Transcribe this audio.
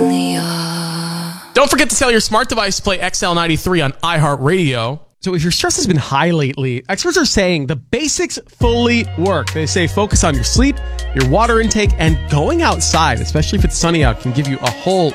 Don't forget to tell your smart device to play XL93 on iHeartRadio. So if your stress has been high lately, experts are saying the basics fully work. They say focus on your sleep, your water intake, and going outside, especially if it's sunny out, can give you a whole